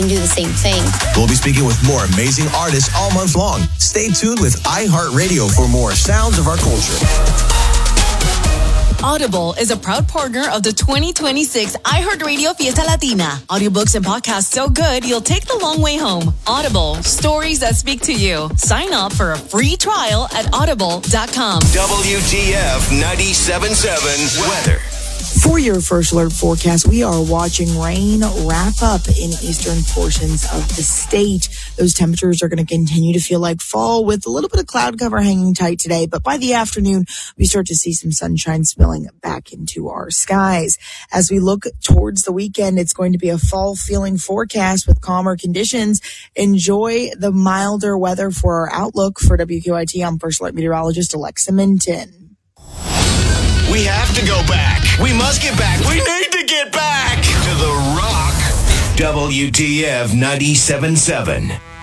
can do the same thing. We'll be speaking with more amazing artists all month long. Stay tuned with iHeartRadio for more sounds of our culture. Audible is a proud partner of the 2026 iHeartRadio Fiesta Latina. Audiobooks and podcasts so good, you'll take the long way home. Audible, stories that speak to you. Sign up for a free trial at audible.com. WTF 97.7 weather. For your first alert forecast, we are watching rain wrap up in eastern portions of the state. Those temperatures are going to continue to feel like fall with a little bit of cloud cover hanging tight today. But by the afternoon, we start to see some sunshine spilling back into our skies. As we look towards the weekend, it's going to be a fall feeling forecast with calmer conditions. Enjoy the milder weather for our outlook. For WQIT, I'm First Alert Meteorologist Alexa Minton. We have to go back. We must get back. We need to get back to The Rock. WTF 97.7.